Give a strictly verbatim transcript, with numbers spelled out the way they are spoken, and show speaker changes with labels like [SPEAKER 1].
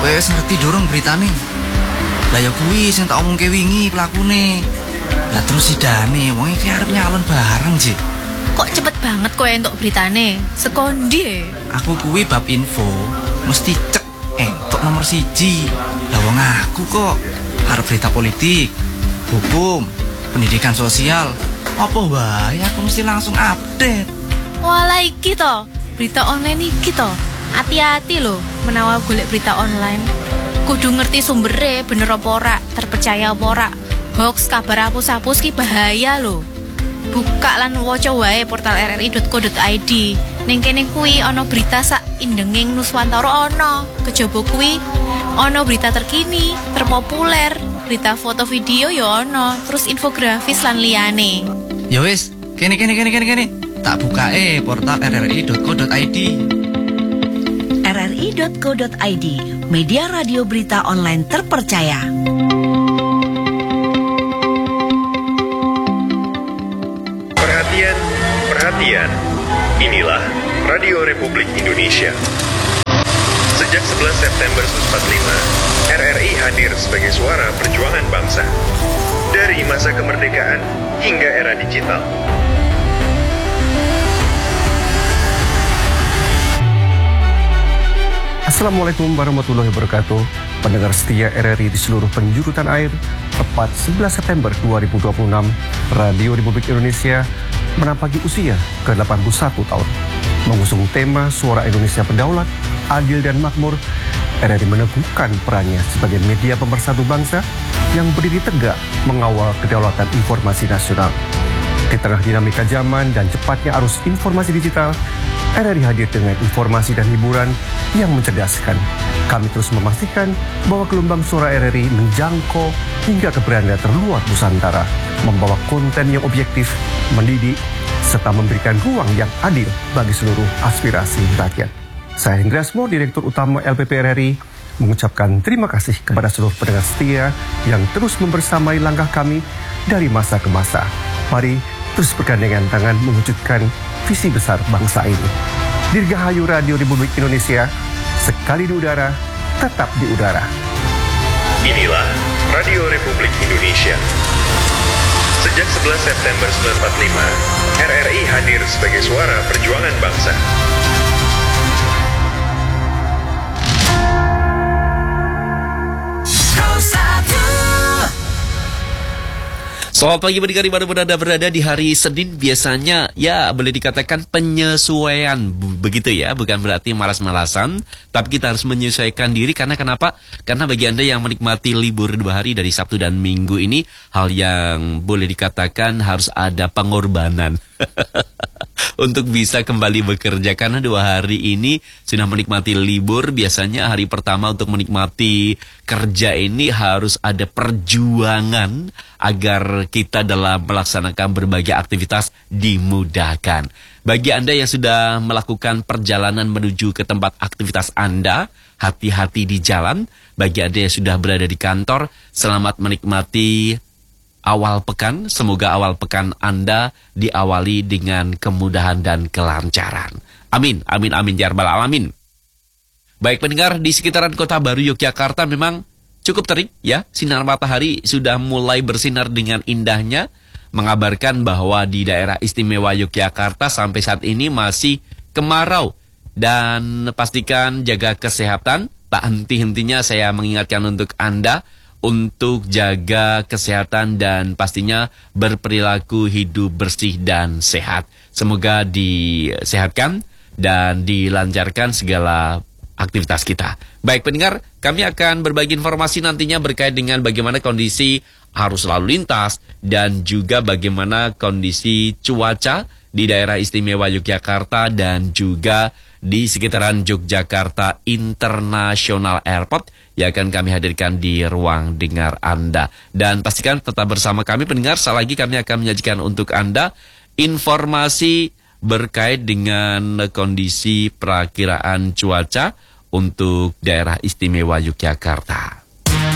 [SPEAKER 1] Kowe wis ngerti durung beritane? Lah ya kuwi sing tak omongke wingi pelakune. Lah terus sidane wong iki arep nyalon bareng, Ji.
[SPEAKER 2] Kok cepet banget kowe entuk beritane? Sekondi.
[SPEAKER 1] Aku kuwi bab info, mesti cek entuk nomor siji. Lah wong aku kok arep berita politik, hukum, pendidikan sosial. Apa wae aku mesti langsung update.
[SPEAKER 2] Walah iki to, berita online iki to. Hati-hati lho menawa golek berita online. Kudu ngerti sumbere bener apa ora, terpercaya apa ora. Hoax kabar hapus-hapus ki bahaya lho. Buka lan waca wae portal r r i dot co dot i d. Ning kene kuwi ana berita sak indenging Nuswantara ana. Kejaba kuwi ana berita terkini, terpopuler, berita foto video ya ana, terus infografis lan liyane.
[SPEAKER 1] Ya wis, kene kene kene kene kene. Tak bukae portal r r i dot co dot i d.
[SPEAKER 3] r r i dot co dot i d, media radio berita online terpercaya.
[SPEAKER 4] Perhatian, perhatian. Inilah Radio Republik Indonesia. Sejak sebelas September seribu sembilan ratus empat puluh lima, R R I hadir sebagai suara perjuangan bangsa. Dari masa kemerdekaan hingga era digital.
[SPEAKER 5] Assalamualaikum warahmatullahi wabarakatuh. Pendengar setia R R I di seluruh penjuru tanah air, tepat sebelas September dua ribu dua puluh enam, Radio Republik Indonesia menampaki usia ke delapan puluh satu tahun. Mengusung tema Suara Indonesia Berdaulat, Adil dan Makmur, R R I meneguhkan perannya sebagai media pemersatu bangsa yang berdiri tegak mengawal kedaulatan informasi nasional. Di tengah dinamika zaman dan cepatnya arus informasi digital, R R I hadir dengan informasi dan hiburan yang mencerdaskan. Kami terus memastikan bahwa gelombang suara R R I menjangkau hingga ke beranda terluar Nusantara, membawa konten yang objektif, mendidik, serta memberikan ruang yang adil bagi seluruh aspirasi rakyat. Saya Hendra Asmo, Direktur Utama L P P R R I, mengucapkan terima kasih kepada seluruh pendengar setia yang terus membersamai langkah kami dari masa ke masa. Mari terus bergandengan tangan mewujudkan visi besar bangsa ini. Dirgahayu Radio Republik Indonesia, sekali di udara, tetap di udara.
[SPEAKER 4] Inilah Radio Republik Indonesia. Sejak sebelas September seribu sembilan ratus empat puluh lima, R R I hadir sebagai suara perjuangan bangsa.
[SPEAKER 6] Selamat pagi pendengar dimanapun Anda berada di hari Senin. Biasanya ya boleh dikatakan penyesuaian, begitu ya, bukan berarti malas-malasan, tapi kita harus menyesuaikan diri. Karena kenapa? Karena bagi Anda yang menikmati libur dua hari dari Sabtu dan Minggu ini, hal yang boleh dikatakan harus ada pengorbanan untuk bisa kembali bekerja. Karena dua hari ini sudah menikmati libur. Biasanya hari pertama untuk menikmati kerja ini harus ada perjuangan agar kita dalam melaksanakan berbagai aktivitas dimudahkan. Bagi Anda yang sudah melakukan perjalanan menuju ke tempat aktivitas Anda, hati-hati di jalan. Bagi Anda yang sudah berada di kantor, selamat menikmati awal pekan. Semoga awal pekan Anda diawali dengan kemudahan dan kelancaran. Amin, amin, amin, ya rabbal alamin. Baik pendengar, di sekitaran Kota Baru Yogyakarta memang cukup terik ya. Sinar matahari sudah mulai bersinar dengan indahnya, mengabarkan bahwa di daerah istimewa Yogyakarta sampai saat ini masih kemarau. Dan pastikan jaga kesehatan. Tak henti-hentinya saya mengingatkan untuk Anda untuk jaga kesehatan dan pastinya berperilaku hidup bersih dan sehat. Semoga disehatkan dan dilancarkan segala aktivitas kita. Baik pendengar, kami akan berbagi informasi nantinya berkait dengan bagaimana kondisi arus lalu lintas dan juga bagaimana kondisi cuaca di daerah istimewa Yogyakarta dan juga di sekitaran Yogyakarta International Airport yang akan kami hadirkan di ruang dengar Anda. Dan pastikan tetap bersama kami pendengar, sekali lagi kami akan menyajikan untuk Anda informasi berkait dengan kondisi perakiraan cuaca untuk daerah istimewa Yogyakarta.